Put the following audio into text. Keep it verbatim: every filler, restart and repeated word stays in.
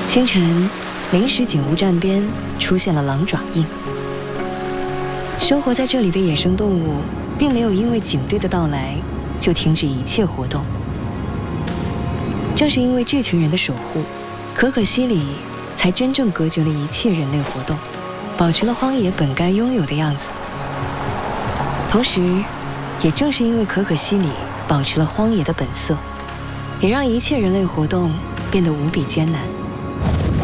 清晨，临时警务站边出现了狼爪印。生活在这里的野生动物并没有因为警队的到来就停止一切活动。正是因为这群人的守护，可可西里才真正隔绝了一切人类活动，保持了荒野本该拥有的样子。同时，也正是因为可可西里保持了荒野的本色，也让一切人类活动变得无比艰难。